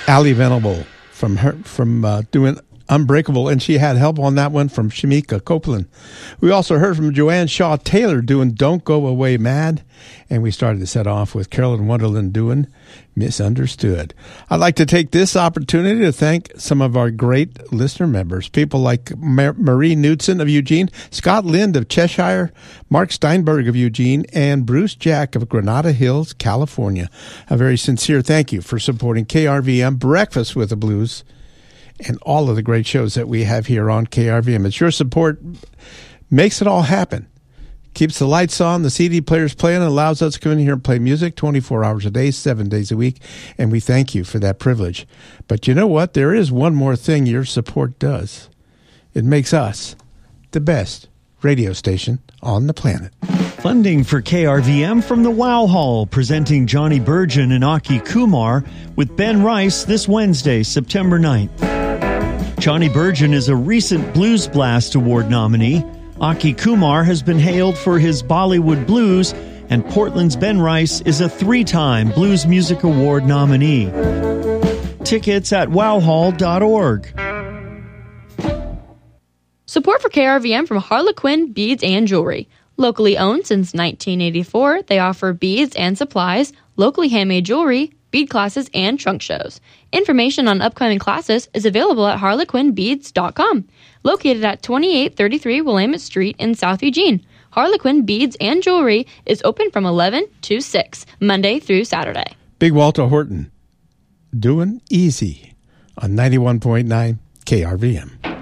Ali Venable from doing Unbreakable, and she had help on that one from Shamika Copeland. We also heard from Joanne Shaw Taylor doing Don't Go Away Mad, and we started the set off with Carolyn Wonderland doing Misunderstood. I'd like to take this opportunity to thank some of our great listener members, people like Marie Knudsen of Eugene, Scott Lind of Cheshire, Mark Steinberg of Eugene, and Bruce Jack of Granada Hills, California. A very sincere thank you for supporting KRVM Breakfast with the Blues and all of the great shows that we have here on KRVM. It's your support makes it all happen. Keeps the lights on, the CD players playing, and allows us to come in here and play music 24 hours a day, 7 days a week, and we thank you for that privilege. But you know what? There is one more thing your support does. It makes us the best radio station on the planet. Funding for KRVM from the Wow Hall, presenting Johnny Burgin and Aki Kumar with Ben Rice this Wednesday, September 9th. Johnny Burgin is a recent Blues Blast Award nominee. Aki Kumar has been hailed for his Bollywood Blues, and Portland's Ben Rice is a 3-time Blues Music Award nominee. Tickets at wowhall.org. Support for KRVM from Harlequin Beads and Jewelry. Locally owned since 1984, they offer beads and supplies, locally handmade jewelry, bead classes, and trunk shows. Information on upcoming classes is available at harlequinbeads.com. Located at 2833 Willamette Street in South Eugene, Harlequin Beads and Jewelry is open from 11 to 6, Monday through Saturday. Big Walter Horton, doing easy on 91.9 KRVM.